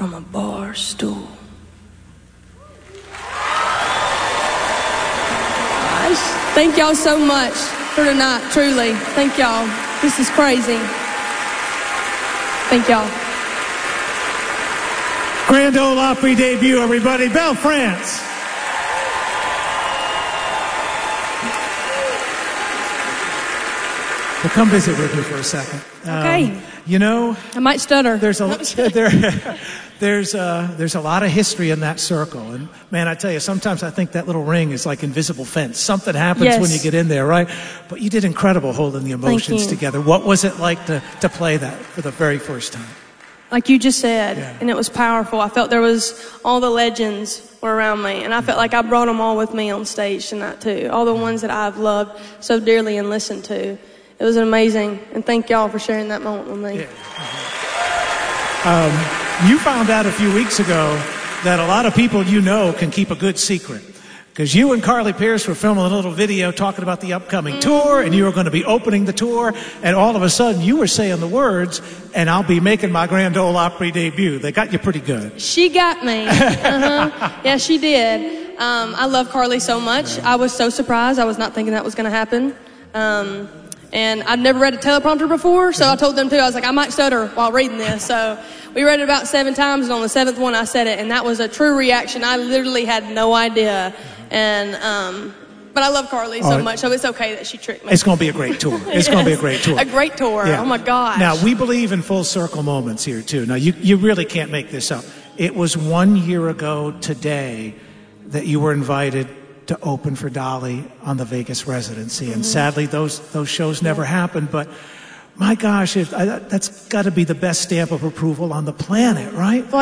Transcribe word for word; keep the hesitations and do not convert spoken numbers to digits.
from a bar stool. I just thank y'all so much for tonight, truly. Thank y'all. This is crazy. Thank y'all. Grand Ole Opry debut, everybody. Belle France. Well, come visit with me for a second. Okay. Um, you know, I might stutter. There's a there, there's a, there's a lot of history in that circle, and man, I tell you, sometimes I think that little ring is like invisible fence. Something happens Yes. when you get in there, right? But you did incredible holding the emotions you. together. What was it like to to play that for the very first time? Like you just said, Yeah. and it was powerful. I felt there was all the legends were around me, and I felt like I brought them all with me on stage tonight too. All the ones that I've loved so dearly and listened to. It was amazing, and thank y'all for sharing that moment with me. Yeah. Um, you found out a few weeks ago that a lot of people you know can keep a good secret. Because you and Carly Pearce were filming a little video talking about the upcoming tour, and you were going to be opening the tour, and all of a sudden you were saying the words, and I'll be making my Grand Ole Opry debut. They got you pretty good. She got me. Uh-huh. Yeah, she did. Um, I love Carly so much. I was so surprised. I was not thinking that was going to happen. Um, and I'd never read a teleprompter before, so I told them too. I was like, I might stutter while reading this. So we read it about seven times, and on the seventh one I said it, and that was a true reaction. I literally had no idea. And um, but I love Carly so Oh, much, so it's okay that she tricked me. It's going to be a great tour. It's Yes. going to be a great tour. A great tour. Yeah. Oh my gosh. Now, we believe in full circle moments here too. Now, you, you really can't make this up. It was one year ago today that you were invited to open for Dolly on the Vegas residency. And mm-hmm. sadly, those those shows never yeah. happened. But my gosh, if, I, that's got to be the best stamp of approval on the planet, right? Well,